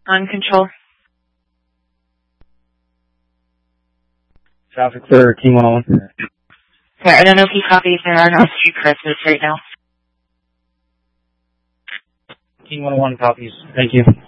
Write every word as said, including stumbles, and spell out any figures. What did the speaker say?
On control. Traffic for King one oh one. Yeah, I don't know if he copies. There are no street crossings right now. King one oh one copies. Thank you.